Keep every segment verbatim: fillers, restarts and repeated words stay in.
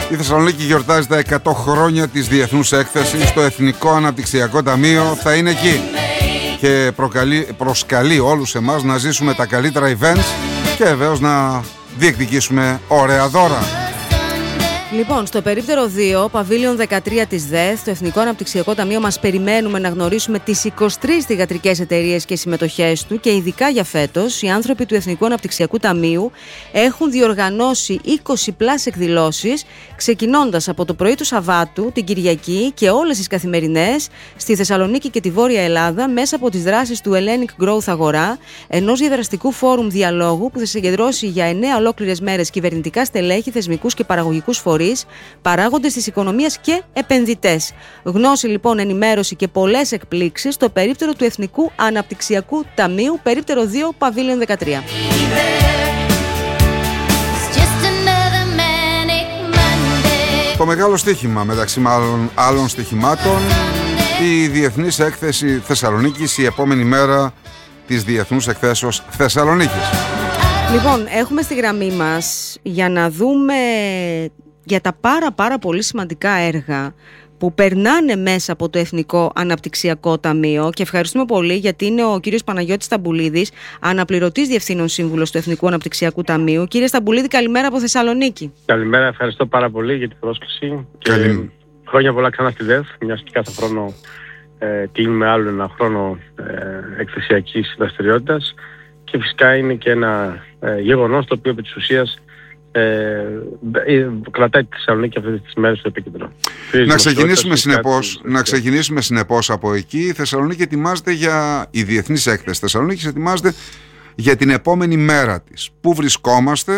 Η Θεσσαλονίκη γιορτάζει τα εκατό χρόνια της Διεθνούς Έκθεσης. Το Εθνικό Αναπτυξιακό Ταμείο θα είναι εκεί και προκαλεί, προσκαλεί όλους εμάς να ζήσουμε τα καλύτερα events και βεβαίως να διεκδικήσουμε ωραία δώρα. Λοιπόν, στο περίπτερο δύο, Παβίλιον δεκατρία της ΔΕΘ, το Εθνικό Αναπτυξιακό Ταμείο, μας περιμένουμε να γνωρίσουμε τις είκοσι τρεις θυγατρικές εταιρείες και συμμετοχές του και ειδικά για φέτος, οι άνθρωποι του Εθνικού Αναπτυξιακού Ταμείου έχουν διοργανώσει είκοσι πλάς εκδηλώσεις, ξεκινώντας από το πρωί του Σαββάτου, την Κυριακή και όλες τις καθημερινές στη Θεσσαλονίκη και τη Βόρεια Ελλάδα μέσα από τις δράσεις του Hellenic Growth Αγορά, ενός διαδραστικού φόρουμ διαλόγου που θα συγκεντρώσει για εννέα ολόκληρες μέρες κυβερνητικά στελέχη, θεσμικούς και παραγωγικούς φορείς, παράγοντες της οικονομίας και επενδυτές. Γνώση λοιπόν, ενημέρωση και πολλές εκπλήξεις στο περίπτερο του Εθνικού Αναπτυξιακού Ταμείου, περίπτερο δύο, Παβίλιον δεκατρία. Το μεγάλο στοίχημα μεταξύ άλλων, άλλων στοιχημάτων, η Διεθνής Έκθεση Θεσσαλονίκης, η επόμενη μέρα της Διεθνούς Εκθέσεως Θεσσαλονίκης. Λοιπόν, έχουμε στη γραμμή μας για να δούμε για τα πάρα πάρα πολύ σημαντικά έργα που περνάνε μέσα από το Εθνικό Αναπτυξιακό Ταμείο, και ευχαριστούμε πολύ γιατί είναι ο κύριος Παναγιώτης Σταμπουλίδης, αναπληρωτής διευθύνων σύμβουλος του Εθνικού Αναπτυξιακού Ταμείου. Κύριε Σταμπουλίδη, καλημέρα από Θεσσαλονίκη. Καλημέρα, ευχαριστώ πάρα πολύ για την πρόσκληση. Και χρόνια πολλά ξανά στη ΔΕΘ, μιας και κάθε χρόνο ε, κλείνουμε άλλο ένα χρόνο ε, εκθεσιακής δραστηριότητας, και φυσικά είναι και ένα ε, γεγονός το οποίο επί της ουσίας Ε, κρατάει τη Θεσσαλονίκη αυτές τις μέρες στο επίκεντρο. Να ξεκινήσουμε, συνεπώς, να ξεκινήσουμε συνεπώς από εκεί. Η Θεσσαλονίκη ετοιμάζεται για η Διεθνής Έκθεση Θεσσαλονίκης, ετοιμάζεται για την επόμενη μέρα της. Πού βρισκόμαστε,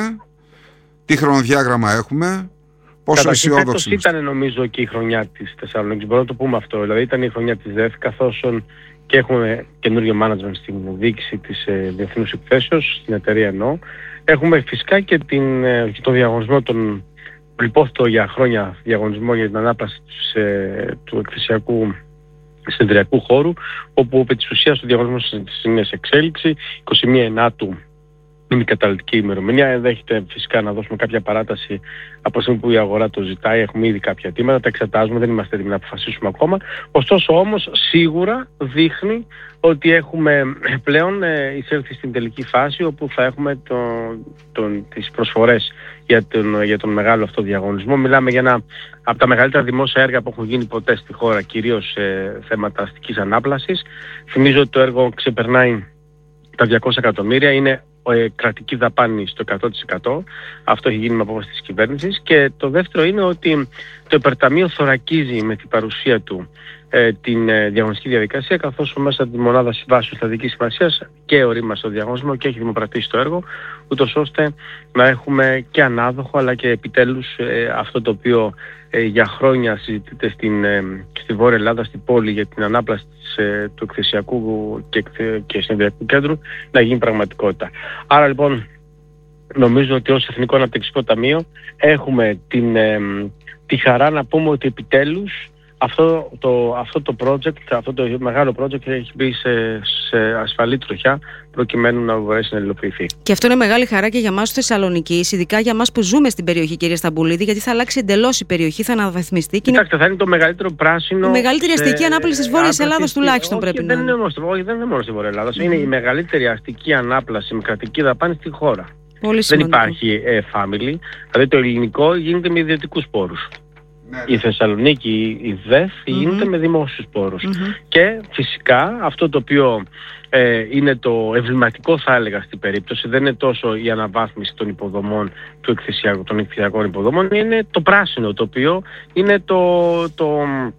τι χρονοδιάγραμμα έχουμε, πόσο αισιόδοξοι είμαστε? Ήταν νομίζω και η χρονιά της Θεσσαλονίκης, μπορούμε να το πούμε αυτό. Δηλαδή ήταν η χρονιά της ΔΕΘ, καθώς και έχουμε καινούριο management στην διοίκηση της ε, Διεθνούς Εκθέσεως, στην εταιρεία εννοώ. Έχουμε φυσικά και, την, και τον διαγωνισμό, τον υπόθετο για χρόνια διαγωνισμό για την ανάπλαση της, ε, του εκθεσιακού συνεδριακού χώρου, όπου επί της ουσίας ο διαγωνισμός είναι σε εξέλιξη. είκοσι μία Ενάτου είναι η καταλυτική ημερομηνία. Ενδέχεται φυσικά να δώσουμε κάποια παράταση από τη στιγμή που η αγορά το ζητάει. Έχουμε ήδη κάποια αιτήματα, τα εξετάζουμε, δεν είμαστε έτοιμοι να αποφασίσουμε ακόμα. Ωστόσο όμως σίγουρα δείχνει ότι έχουμε πλέον ε, εισέλθει στην τελική φάση, όπου θα έχουμε το, τον, τις προσφορές για τον, για τον μεγάλο αυτό διαγωνισμό. Μιλάμε για ένα από τα μεγαλύτερα δημόσια έργα που έχουν γίνει ποτέ στη χώρα, κυρίως σε θέματα αστικής ανάπλασης. Θυμίζω ότι το έργο ξεπερνάει τα διακόσια εκατομμύρια, είναι ε, κρατική δαπάνη στο εκατό τοις εκατό. Αυτό έχει γίνει με απόφαση της κυβέρνησης. Και το δεύτερο είναι ότι το υπερταμείο θωρακίζει με την παρουσία του ε, την ε, διαγωνιστική διαδικασία, καθώς μέσα από τη μονάδα συμβάσεων στρατηγικής σημασίας και ορίμασε στο διαγωνισμό και έχει δημοπρατήσει το έργο, ούτως ώστε να έχουμε και ανάδοχο αλλά και επιτέλους ε, αυτό το οποίο ε, για χρόνια συζητείται στην, ε, στη Βόρεια Ελλάδα, στην πόλη, για την ανάπλαση της, ε, του εκθεσιακού και, και συνεδριακού κέντρου, να γίνει πραγματικότητα. Άρα λοιπόν νομίζω ότι ως Εθνικό Αναπτυξιακό Ταμείο έχουμε την, ε, τη χαρά να πούμε ότι επιτέλους αυτό το, αυτό το project, αυτό το μεγάλο project έχει μπει σε, σε ασφαλή τροχιά, προκειμένου να μπορέσει να υλοποιηθεί. Και αυτό είναι μεγάλη χαρά και για εμάς του Θεσσαλονικής, ειδικά για εμάς που ζούμε στην περιοχή, κύριε Σταμπουλίδη, γιατί θα αλλάξει εντελώς η περιοχή, θα αναβαθμιστεί. Κοιτάξτε, είναι... θα είναι το μεγαλύτερο πράσινο. Η μεγαλύτερη αστική ανάπλαση της Βόρειας Ελλάδας τουλάχιστον όχι, πρέπει δεν να είναι. Όχι, δεν είναι μόνο στη Βόρεια Ελλάδα. Mm. Είναι η μεγαλύτερη αστική ανάπλαση με κρατική δαπάνη στη χώρα. Πολύ δεν υπάρχει ε, family. Δηλαδή το ελληνικό γίνεται με ιδιωτικούς πόρους. Ναι, η Θεσσαλονίκη, η ΔΕΘ mm-hmm. γίνεται με δημόσιους πόρους. Mm-hmm. Και φυσικά αυτό το οποίο ε, είναι το εμβληματικό, θα έλεγα, στην περίπτωση, δεν είναι τόσο η αναβάθμιση των υποδομών, του εκθεσιακού, των εκθεσιακών υποδομών, είναι το πράσινο, το οποίο είναι το, το,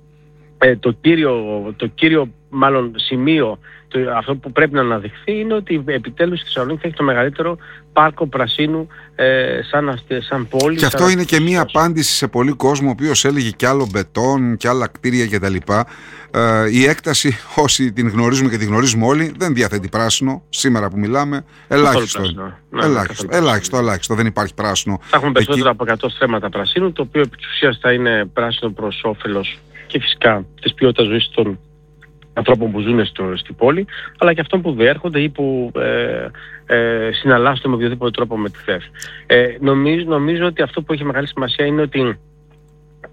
ε, το, κύριο, το κύριο μάλλον σημείο. Το, αυτό που πρέπει να αναδειχθεί είναι ότι επιτέλους η Θεσσαλονίκη θα έχει το μεγαλύτερο πάρκο πρασίνου ε, σαν, σαν πόλη. Και αυτό είναι και μία απάντηση σε πολύ κόσμο ο οποίος έλεγε κι άλλο μπετόν κι άλλα κτίρια κτλ. Ε, η έκταση, όσοι την γνωρίζουμε και την γνωρίζουμε όλοι, δεν διαθέτει πράσινο σήμερα που μιλάμε. Ελάχιστο. Ναι, ελάχιστο, ελάχιστο, ελάχιστο, δεν υπάρχει πράσινο. Θα έχουμε περισσότερα εκεί από εκατό στρέμματα πρασίνου, το οποίο επί της ουσίας θα είναι πράσινο προς όφελος και φυσικά της ποιότητας ζωής των ανθρώπων που ζουν στο, στην πόλη, αλλά και αυτών που διέρχονται ή που ε, ε, συναλλάσσονται με οποιοδήποτε τρόπο με τη ΔΕΘ. Ε, νομίζω, νομίζω ότι αυτό που έχει μεγάλη σημασία είναι ότι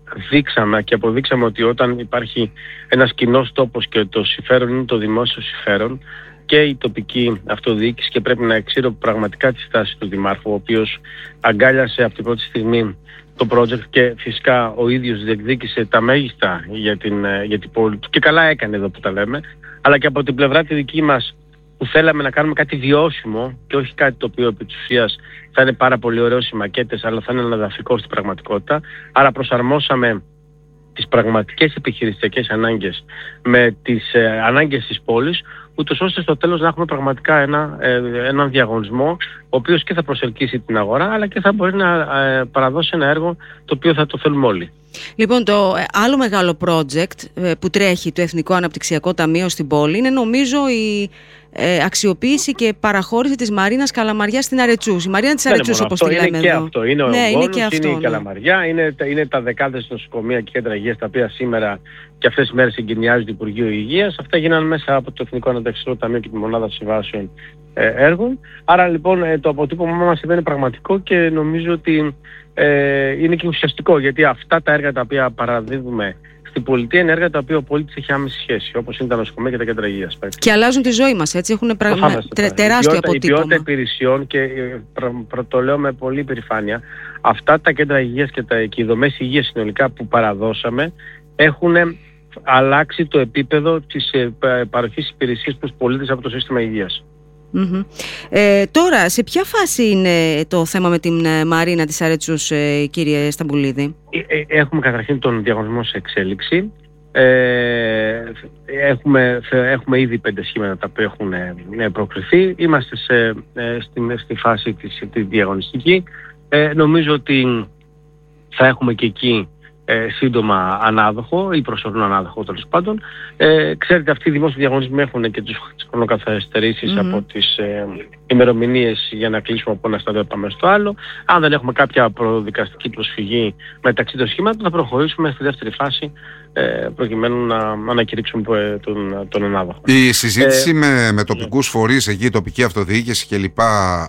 δείξαμε και αποδείξαμε ότι όταν υπάρχει ένας κοινός τόπος και το συμφέρον είναι το δημόσιο συμφέρον και η τοπική αυτοδιοίκηση, και πρέπει να εξήρω πραγματικά τη στάση του Δημάρχου, ο οποίος αγκάλιασε από την πρώτη στιγμή το project και φυσικά ο ίδιος διεκδίκησε τα μέγιστα για την, για την πόλη του, και καλά έκανε εδώ που τα λέμε, αλλά και από την πλευρά τη δική μας που θέλαμε να κάνουμε κάτι βιώσιμο και όχι κάτι το οποίο επί της ουσίας θα είναι πάρα πολύ ωραίο στις μακέτες, αλλά θα είναι αναδαφικό στην πραγματικότητα. Άρα προσαρμόσαμε τις πραγματικές επιχειρησιακές ανάγκες με τις ε, ανάγκες της πόλης, ούτως ώστε στο τέλος να έχουμε πραγματικά ένα, ε, έναν διαγωνισμό ο οποίος και θα προσελκύσει την αγορά, αλλά και θα μπορεί να ε, παραδώσει ένα έργο το οποίο θα το θέλουμε όλοι. Λοιπόν, το άλλο μεγάλο project που τρέχει το Εθνικό Αναπτυξιακό Ταμείο στην πόλη είναι, νομίζω, η ε, αξιοποίηση και παραχώρηση της Μαρίνας Καλαμαριάς στην Αρετσούς. Η Μαρίνα της Αρετσούς, όπως τη λέμε εδώ. Είναι και αυτό. Είναι ο ναι, Γόνος, είναι, είναι η ναι. Καλαμαριά, είναι, είναι τα δεκάδες νοσοκομεία και κέντρα υγείας τα οποία σήμερα και αυτές τις μέρες εγκαινιάζει το Υπουργείο Υγείας. Αυτά γίνανε μέσα από το Εθνικό Αναπτυξιακό Ταμείο και τη Μονάδα Συμβάσεων ε, Έργων. Άρα λοιπόν ε, το αποτύπωμα μας είναι πραγματικό και νομίζω ότι ε, είναι και ουσιαστικό, γιατί αυτά τα έργα τα οποία παραδίδουμε στην πολιτεία είναι έργα τα οποία ο πολίτης έχει άμεση σχέση, όπως είναι τα νοσοκομεία και τα κέντρα υγείας. Και αλλάζουν τη ζωή μας, έτσι, έχουν πρα... τε, τεράστιο αποτύπωμα. Η ποιότητα υπηρεσιών, και προ, προ, το λέω με πολύ υπερηφάνεια, αυτά τα κέντρα υγείας και, τα, και οι δομές υγείας συνολικά που παραδώσαμε έχουν αλλάξει το επίπεδο της ε, παροχής υπηρεσίας προς πολίτες από το σύστημα υγείας. Mm-hmm. Ε, τώρα, σε ποια φάση είναι το θέμα με την Μαρίνα της Αρετσούς, ε, κύριε Σταμπουλίδη? Ε, έχουμε καταρχήν τον διαγωνισμό σε εξέλιξη. Ε, έχουμε, έχουμε ήδη πέντε σχήματα τα οποία έχουν ε, προκριθεί. Είμαστε σε, ε, στη, στη φάση της, της διαγωνιστική. Ε, νομίζω ότι θα έχουμε και εκεί Ε, σύντομα ανάδοχο ή προσωρινό ανάδοχο, τέλος πάντων. Ε, ξέρετε, αυτοί οι δημόσιοι διαγωνισμοί έχουν και τις χρονοκαθυστερήσεις mm-hmm. από τις ε, ημερομηνίες για να κλείσουμε από ένα στάδιο πάμε στο άλλο. Αν δεν έχουμε κάποια προδικαστική προσφυγή μεταξύ των σχήματων, θα προχωρήσουμε στη δεύτερη φάση ε, προκειμένου να ανακηρύξουμε τον, τον ανάδοχο. Η συζήτηση ε, με, με τοπικούς ναι. φορείς, εκεί, τοπική αυτοδιοίκηση κλπ.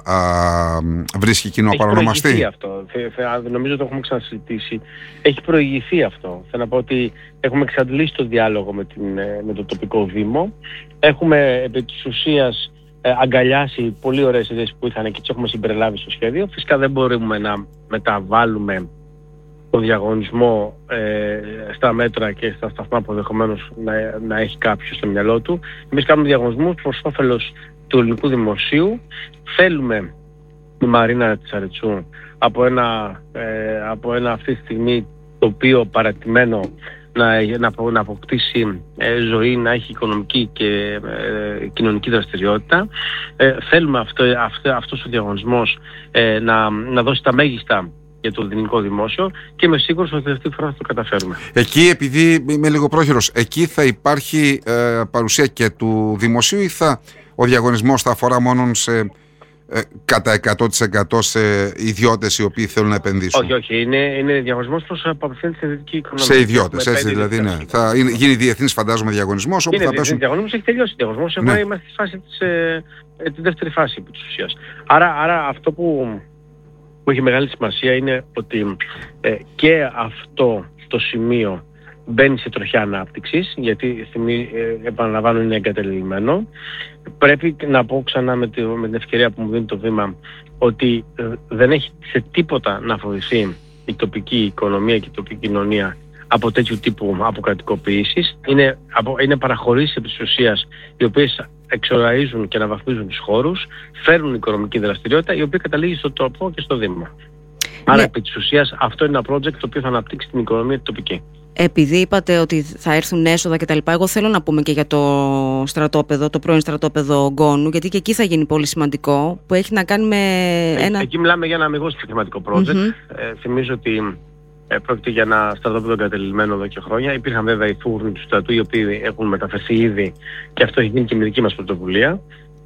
Βρίσκει κοινό παρονομαστή? Έχει αυτό. Θε, θε, νομίζω ότι το έχουμε ξανασυζητήσει. Έχει προηγηθεί αυτό. Θέλω να πω ότι έχουμε εξαντλήσει το διάλογο με, την, με το τοπικό δήμο. Έχουμε επί της ουσίας ε, αγκαλιάσει πολύ ωραίες ιδέες που είχαν και τις έχουμε συμπεριλάβει στο σχέδιο. Φυσικά δεν μπορούμε να μεταβάλουμε το διαγωνισμό ε, στα μέτρα και στα σταθμά που ενδεχομένως να, να έχει κάποιος στο μυαλό του. Εμείς κάνουμε διαγωνισμούς προς όφελος του ελληνικού δημοσίου. Θέλουμε η Μαρίνα της Αρετσού από ένα, ε, από ένα αυτή τη στιγμή το οποίο παρατημένο να, να, να αποκτήσει ε, ζωή, να έχει οικονομική και ε, κοινωνική δραστηριότητα. Ε, θέλουμε αυτό, αυτό, αυτός ο διαγωνισμός ε, να, να δώσει τα μέγιστα για το ελληνικό δημόσιο και είμαι σίγουρος ότι αυτή τη φορά θα το καταφέρουμε. Εκεί, επειδή είμαι λίγο πρόχειρος, εκεί θα υπάρχει ε, παρουσία και του δημοσίου ή θα, ο διαγωνισμός θα αφορά μόνο σε ε, κατά εκατό τοις εκατό σε ιδιώτες οι οποίοι θέλουν να επενδύσουν? Όχι, όχι. Είναι, είναι διαγωνισμός προς απευθύνει στη δυτική οικονομία. Σε ιδιώτες, έτσι δηλαδή, ναι. Θα είναι, γίνει διεθνής, φαντάζομαι, διαγωνισμός. Είναι διεθνής πέσουν... διαγωνισμός, έχει τελειώσει ο διαγωνισμός. Ναι. Εμείς είμαστε στη φάση της, ε, ε, τη δεύτερη φάση της ουσίας. Άρα, άρα αυτό που, που έχει μεγάλη σημασία είναι ότι ε, και αυτό το σημείο μπαίνει σε τροχιά ανάπτυξης, γιατί στιγμή, ε, επαναλαμβάνω, είναι εγκαταλειμμένο. Πρέπει να πω ξανά με, τη, με την ευκαιρία που μου δίνει το βήμα ότι ε, δεν έχει σε τίποτα να φοβηθεί η τοπική οικονομία και η τοπική κοινωνία από τέτοιου τύπου αποκρατικοποιήσεις. Είναι, από, είναι παραχωρήσεις επί της ουσίας οι οποίες εξοραίζουν και αναβαθμίζουν τους χώρους, φέρνουν οικονομική δραστηριότητα η οποία καταλήγει στο τόπο και στο Δήμο. Άρα ναι. επί της ουσίας αυτό είναι ένα project το οποίο θα αναπτύξει την οικονομία την τοπική. Επειδή είπατε ότι θα έρθουν έσοδα κτλ., εγώ θέλω να πούμε και για το στρατόπεδο, το πρώην στρατόπεδο Γκόνου, γιατί και εκεί θα γίνει πολύ σημαντικό, που έχει να κάνει με ένα... Εκεί μιλάμε για ένα αμυγός επιχειρηματικό project. Mm-hmm. Ε, θυμίζω ότι ε, πρόκειται για ένα στρατόπεδο εγκατελειμμένο εδώ και χρόνια. Υπήρχαν βέβαια οι φούρνοι του στρατού, οι οποίοι έχουν μεταφερθεί ήδη και αυτό έχει γίνει και με δική μας πρωτοβουλία.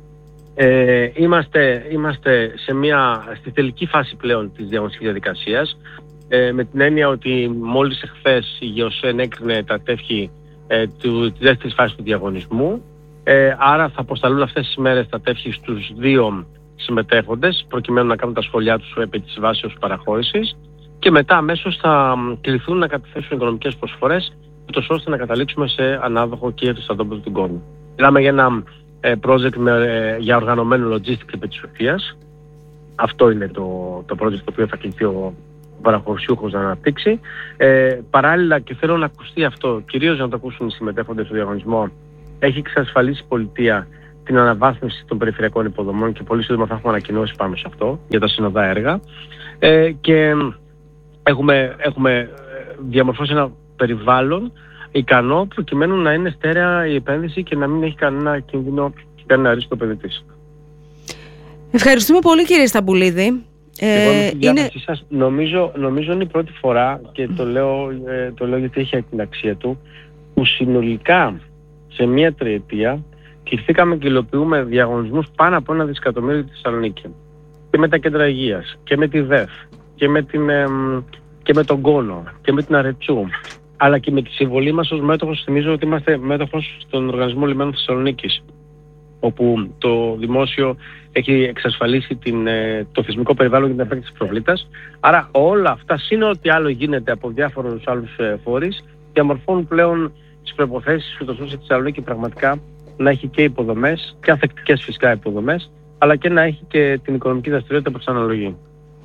Ε, είμαστε, είμαστε σε μια, στη τελική φάση πλέον της διαγωνιστικής διαδικασίας. Ε, με την έννοια ότι μόλις εχθές η ΓΕΟΣΕΝ έκρινε τα τεύχη ε, του, της δεύτερης φάσης του διαγωνισμού. Ε, άρα θα αποσταλούν αυτές τις μέρες τα τεύχη στους δύο συμμετέχοντες προκειμένου να κάνουν τα σχόλιά τους επί της βάσεως παραχώρησης και μετά αμέσως θα κληθούν να καταθέσουν οικονομικές προσφορές, ώστε να καταλήξουμε σε ανάδοχο και για το στρατόπεδο του Γκόρνου. Μιλάμε για ένα ε, project με, ε, για οργανωμένο logistics επί της ουσίας. Αυτό είναι το, το project το οποίο θα κληθεί ο παραχωρησιούχος να αναπτύξει. Ε, παράλληλα, και θέλω να ακουστεί αυτό, κυρίως να το ακούσουν οι συμμετέχοντες στο διαγωνισμό, έχει εξασφαλίσει η πολιτεία την αναβάθμιση των περιφερειακών υποδομών και πολύ σύντομα θα έχουμε ανακοινώσει πάνω σε αυτό για τα συνοδά έργα. Ε, και έχουμε, έχουμε διαμορφώσει ένα περιβάλλον ικανό προκειμένου να είναι στέρεα η επένδυση και να μην έχει κανένα κίνδυνο και κανένα ρίσκο επενδυτής. Ευχαριστούμε πολύ, κύριε Σταμπουλίδη. Ε, είναι... σας, νομίζω, νομίζω είναι η πρώτη φορά και το λέω, ε, το λέω γιατί έχει την αξία του, που συνολικά σε μία τριετία κληθήκαμε και υλοποιούμε διαγωνισμούς πάνω από ένα δισεκατομμύριο στη Θεσσαλονίκη. Και με τα κέντρα υγείας, και με τη ΔΕΘ, και με, την, ε, και με τον Κόνο, και με την Αρετσού, αλλά και με τη συμβολή μας ως μέτοχος. Θυμίζω ότι είμαστε μέτοχος στον Οργανισμό Λιμένων Θεσσαλονίκης, όπου το δημόσιο έχει εξασφαλίσει την, το θεσμικό περιβάλλον για την επέκτηση της προβλήτας. Άρα όλα αυτά, σύν ό,τι άλλο γίνεται από διάφορους άλλους φορείς, διαμορφώνουν πλέον τις προϋποθέσεις ούτως ώστε η Θεσσαλονίκη πραγματικά να έχει και υποδομές, και ανθεκτικές φυσικά υποδομές, αλλά και να έχει και την οικονομική δραστηριότητα που της αναλογεί.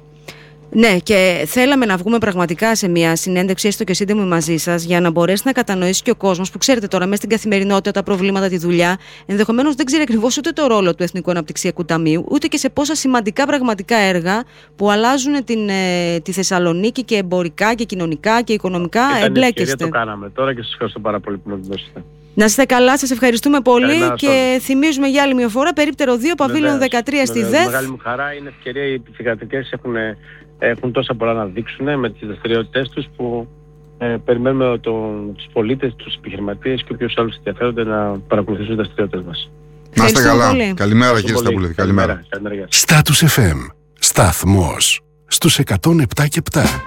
Ναι, και θέλαμε να βγούμε πραγματικά σε μια συνέντευξη, έστω και σύντομη, μαζί σας, για να μπορέσει να κατανοήσει και ο κόσμος που, ξέρετε τώρα, μέσα στην καθημερινότητα, τα προβλήματα, τη δουλειά, ενδεχομένως δεν ξέρει ακριβώς ούτε το ρόλο του Εθνικού Αναπτυξιακού Ταμείου, ούτε και σε πόσα σημαντικά πραγματικά έργα που αλλάζουν την, ε, τη Θεσσαλονίκη και εμπορικά και κοινωνικά και οικονομικά εμπλέκεστε. Το κάναμε τώρα και σας ευχαριστώ πάρα πολύ που μας δώσετε. Να είστε καλά, σας ευχαριστούμε πολύ. Καλημέρα, και όλοι. Θυμίζουμε για άλλη μια φορά, περίπτερο δύο, Παβίλιον δεκατρία στη ΔΕΘ. Μεγάλη μου χαρά, είναι ευκαιρία, οι θηγατρικές έχουν, έχουν τόσα πολλά να δείξουν με τις δραστηριότητες τους, που ε, περιμένουμε τον, τους πολίτες, τους επιχειρηματίες και όποιους άλλους ενδιαφέρονται να παρακολουθήσουν τις δραστηριότητες μας. Να είστε καλά. Πολύ. Καλημέρα, κύριε Σταμπουλίδη. Καλημέρα. Status εφ εμ. Σταθμός στους εκατόν επτά και επτά.